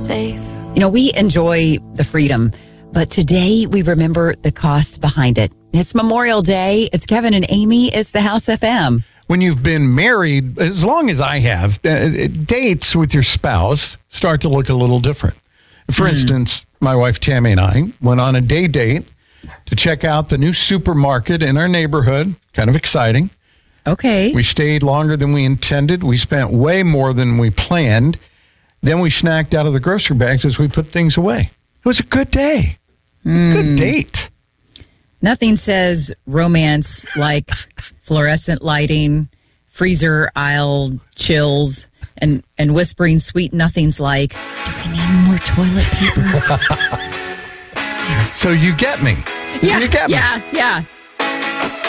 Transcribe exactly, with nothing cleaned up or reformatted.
safe. You know, we enjoy the freedom, but today we remember the cost behind it. It's Memorial Day. It's Kevin and Amy. It's the House F M. When you've been married, as long as I have, uh, dates with your spouse start to look a little different. For mm. instance, my wife Tammy and I went on a day date to check out the new supermarket in our neighborhood. Kind of exciting. Okay. We stayed longer than we intended. We spent way more than we planned. Then we snacked out of the grocery bags as we put things away. It was a good day. Mm. Good date. Nothing says romance like fluorescent lighting, freezer aisle chills, and, and whispering sweet nothings like, do we need more toilet paper? So you get me. Yeah, you get me. yeah, yeah.